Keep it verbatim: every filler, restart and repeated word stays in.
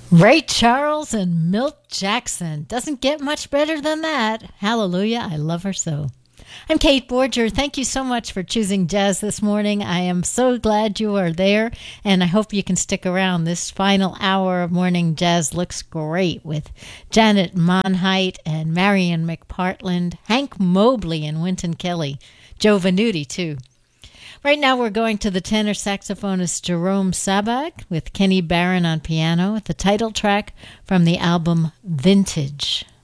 Ray Charles and Milt Jackson. Doesn't get much better than that. Hallelujah. I love her so. I'm Kate Borger. Thank you so much for choosing jazz this morning. I am so glad you are there, and I hope you can stick around. This final hour of morning jazz looks great with Janet Monheit and Marion McPartland, Hank Mobley and Wynton Kelly, Joe Venuti too. Right now we're going to the tenor saxophonist Jerome Sabag with Kenny Barron on piano, the title track from the album Vintage.